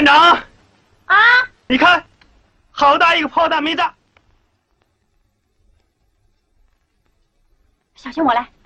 连长， 啊， 你看，好大一个炮弹没炸。 小心我来。